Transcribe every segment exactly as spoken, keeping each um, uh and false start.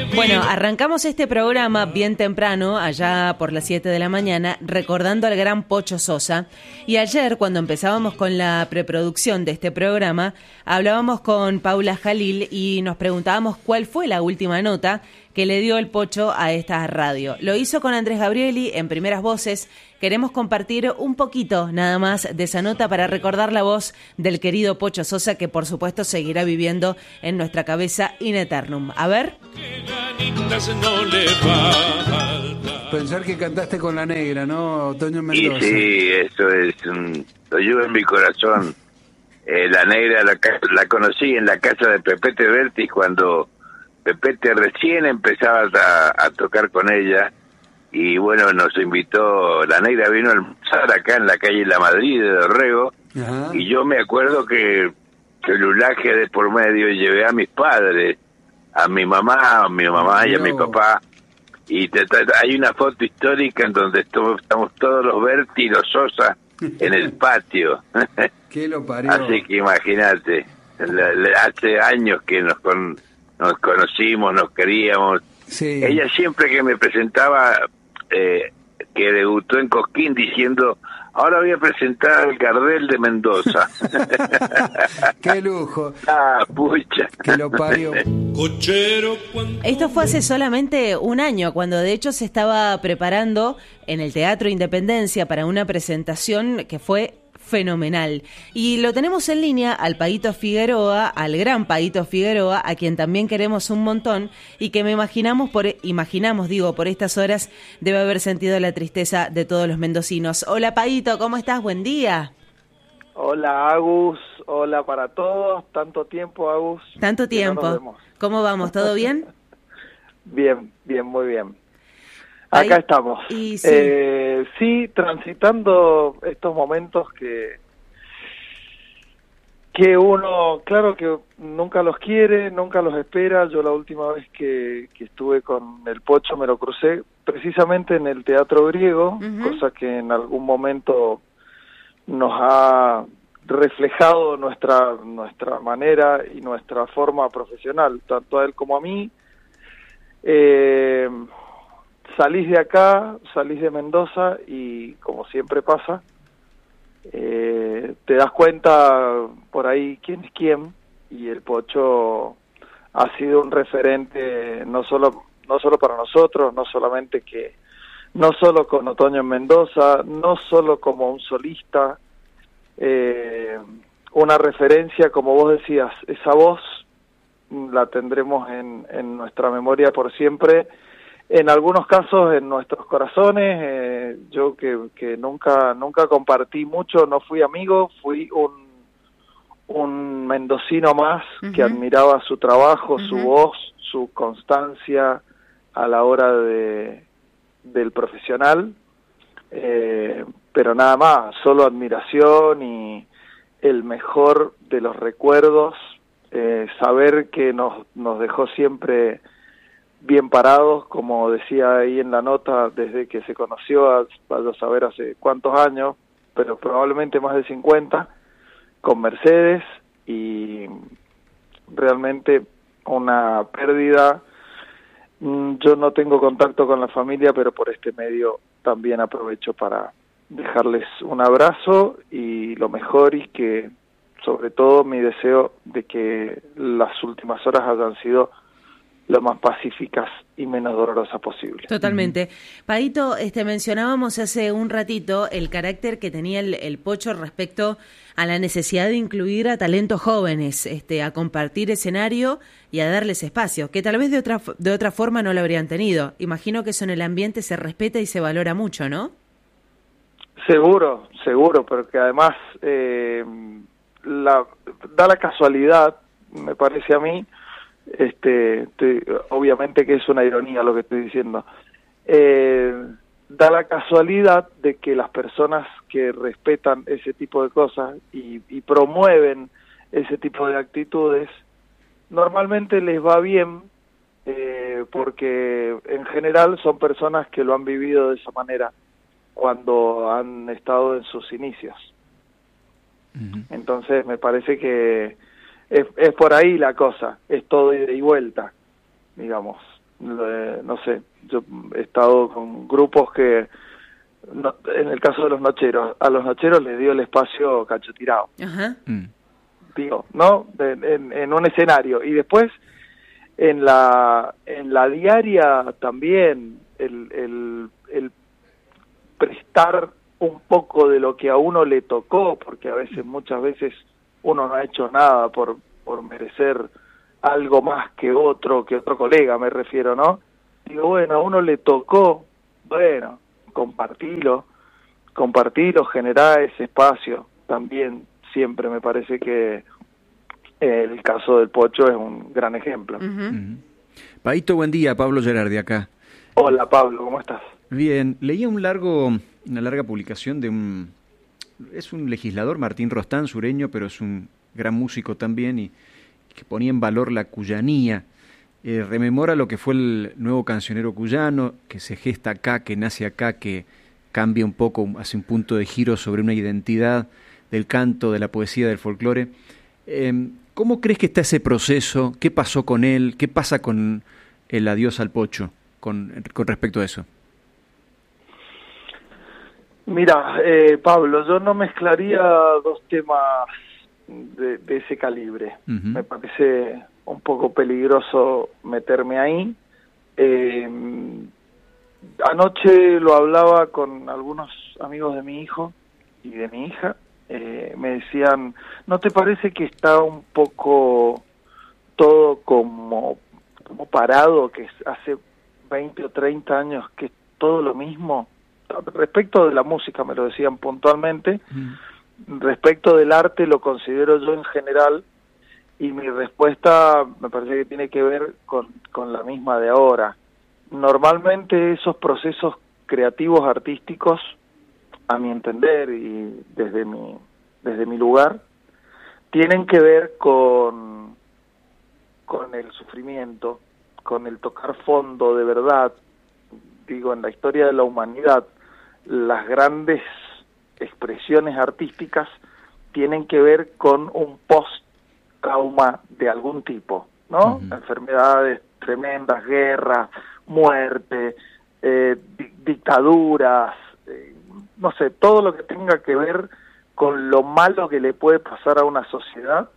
Bueno, arrancamos este programa bien temprano, allá por las siete de la mañana, recordando al gran Pocho Sosa. Y ayer, cuando empezábamos con la preproducción de este programa, hablábamos con Paula Jalil y nos preguntábamos cuál fue la última nota que le dio el Pocho a esta radio. Lo hizo con Andrés Gabrieli en Primeras Voces. Queremos compartir un poquito nada más de esa nota para recordar la voz del querido Pocho Sosa, que por supuesto seguirá viviendo en nuestra cabeza in eternum. A ver. Pensar que cantaste con la negra, ¿no, Toño Mendoza? Y sí, eso es un... lo llevo en mi corazón. Eh, la negra la, la conocí en la casa de Pepete Bertis cuando Pepete recién empezaba a, a tocar con ella. Y bueno, nos invitó, la negra vino a almorzar acá en la calle La Madrid de Dorrego. Ajá. Y yo me acuerdo que celulaje de por medio llevé a mis padres, a mi mamá, a mi mamá y a mi papá. Y te, te, hay una foto histórica en donde estamos, estamos todos los Berti y los Sosa en el patio. ¿Qué lo parió? Así que imagínate, hace años que nos, con, nos conocimos, nos queríamos. Sí. Ella siempre que me presentaba, eh, que debutó en Cosquín diciendo, ahora voy a presentar al Gardel de Mendoza. ¡Qué lujo! ¡Ah, pucha! ¡Que lo parió! Esto fue hace solamente un año, cuando de hecho se estaba preparando en el Teatro Independencia para una presentación que fue fenomenal. Y lo tenemos en línea al Paito Figueroa, al gran Paito Figueroa, a quien también queremos un montón y que me imaginamos, por imaginamos, digo, por estas horas debe haber sentido la tristeza de todos los mendocinos. Hola, Paito, ¿cómo estás? Buen día. Hola, Agus. Hola para todos. Tanto tiempo, Agus. Tanto tiempo. No ¿Cómo vamos? ¿Todo bien? Bien, bien, muy bien. Acá Ahí, estamos. Y sí. Eh, sí, transitando estos momentos que que uno, claro que nunca los quiere, nunca los espera. Yo la última vez que, que estuve con el Pocho me lo crucé precisamente en el Teatro Griego, uh-huh. cosa que en algún momento nos ha reflejado nuestra nuestra manera y nuestra forma profesional, tanto a él como a mí. Eh... Salís de acá, salís de Mendoza y, como siempre pasa, eh, te das cuenta por ahí quién es quién, y el Pocho ha sido un referente no solo no solo para nosotros, no solamente que no solo con Otoño en Mendoza, no solo como un solista, eh, una referencia, como vos decías, esa voz la tendremos en, en nuestra memoria por siempre. En algunos casos en nuestros corazones. eh, yo que, que nunca nunca compartí mucho, no fui amigo, fui un un mendocino más, uh-huh. que admiraba su trabajo, uh-huh. su voz, su constancia a la hora de del profesional, eh, pero nada más, solo admiración y el mejor de los recuerdos, eh, saber que nos nos dejó siempre bien parados, como decía ahí en la nota, desde que se conoció, a, vaya a saber hace cuántos años, pero probablemente más de cincuenta, con Mercedes, y realmente una pérdida. Yo no tengo contacto con la familia, pero por este medio también aprovecho para dejarles un abrazo y lo mejor, y que sobre todo mi deseo de que las últimas horas hayan sido lo más pacíficas y menos dolorosas posible. Totalmente. Paito, este, mencionábamos hace un ratito el carácter que tenía el, el Pocho respecto a la necesidad de incluir a talentos jóvenes, este, a compartir escenario y a darles espacio, que tal vez de otra de otra forma no lo habrían tenido. Imagino que eso en el ambiente se respeta y se valora mucho, ¿no? Seguro, seguro, porque además eh, la, da la casualidad, me parece a mí, Este, te, obviamente que es una ironía lo que estoy diciendo, eh, da la casualidad de que las personas que respetan ese tipo de cosas y, y promueven ese tipo de actitudes, normalmente les va bien, eh, porque en general son personas que lo han vivido de esa manera cuando han estado en sus inicios. Uh-huh. Entonces me parece que Es, es por ahí la cosa, es todo ida y vuelta, digamos. Eh, no sé, yo he estado con grupos que, no, en el caso de los nocheros, a los nocheros les dio el espacio Cacho Tirado. Ajá. Mm. Digo, ¿no? En, en, en un escenario. Y después, en la en la diaria también, el, el, el prestar un poco de lo que a uno le tocó, porque a veces, muchas veces, uno no ha hecho nada por, por merecer algo más que otro, que otro colega, me refiero, ¿no? Digo, bueno, a uno le tocó, bueno, compartilo, compartilo, generar ese espacio. También siempre me parece que el caso del Pocho es un gran ejemplo. Uh-huh. Uh-huh. Paito, buen día, Pablo Gerardi acá. Hola Pablo, ¿cómo estás? Bien, leía un largo, una larga publicación de un, es un legislador, Martín Rostán, sureño, pero es un gran músico también, y que ponía en valor la cuyanía. Eh, rememora lo que fue el nuevo cancionero cuyano, que se gesta acá, que nace acá, que cambia un poco, hace un punto de giro sobre una identidad del canto, de la poesía, del folclore. Eh, ¿Cómo crees que está ese proceso? ¿Qué pasó con él? ¿Qué pasa con el adiós al Pocho con, con respecto a eso? Mira, eh, Pablo, yo no mezclaría dos temas de, de ese calibre. Uh-huh. Me parece un poco peligroso meterme ahí. Eh, anoche lo hablaba con algunos amigos de mi hijo y de mi hija. Eh, me decían, ¿no te parece que está un poco todo como, como parado, que hace veinte o treinta años que es todo lo mismo? Respecto de la música me lo decían puntualmente, mm. respecto del arte lo considero yo en general, y mi respuesta me parece que tiene que ver con, con la misma de ahora. Normalmente esos procesos creativos artísticos, a mi entender y desde mi, desde mi lugar, tienen que ver con, con el sufrimiento, con el tocar fondo de verdad. Digo, en la historia de la humanidad, las grandes expresiones artísticas tienen que ver con un post-trauma de algún tipo, ¿no? Uh-huh. Enfermedades tremendas, guerras, muerte, eh, di- dictaduras, eh, no sé, todo lo que tenga que ver con lo malo que le puede pasar a una sociedad.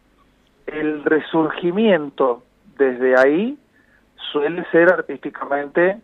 El resurgimiento desde ahí suele ser artísticamente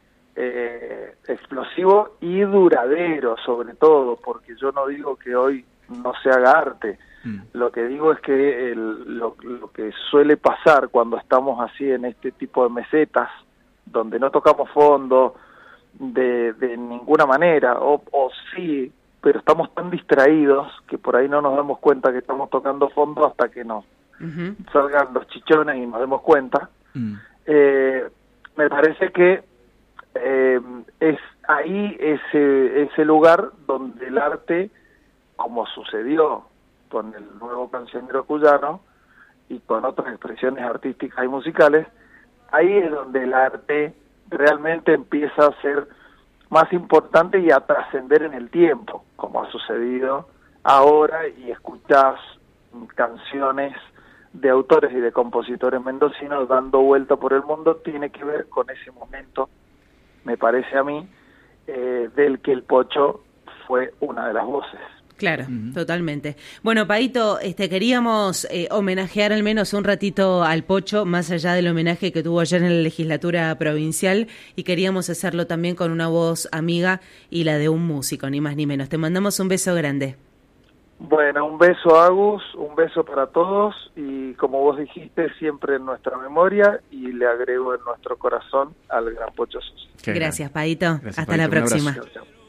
eh, explosivo y duradero, sobre todo, porque yo no digo que hoy no se haga arte. Mm. Lo que digo es que el, lo, lo que suele pasar cuando estamos así en este tipo de mesetas, donde no tocamos fondo de, de ninguna manera, o, o sí, pero estamos tan distraídos que por ahí no nos damos cuenta que estamos tocando fondo hasta que nos uh-huh. salgan los chichones y nos demos cuenta. Mm. Eh, me parece que eh, es ahí ese, ese lugar donde el arte, como sucedió con el nuevo cancionero cuyano y con otras expresiones artísticas y musicales, ahí es donde el arte realmente empieza a ser más importante y a trascender en el tiempo, como ha sucedido ahora, y escuchás canciones de autores y de compositores mendocinos dando vuelta por el mundo. Tiene que ver con ese momento, me parece a mí, eh, del que el Pocho fue una de las voces. Claro, uh-huh. totalmente. Bueno, Paito, este, queríamos eh, homenajear al menos un ratito al Pocho, más allá del homenaje que tuvo ayer en la legislatura provincial, y queríamos hacerlo también con una voz amiga y la de un músico, ni más ni menos. Te mandamos un beso grande. Bueno, un beso, Agus, un beso para todos, y como vos dijiste, siempre en nuestra memoria, y le agrego en nuestro corazón al gran Pocho Sosa. Gracias, Paito. Gracias, Hasta Paito. la próxima. Chau, chau.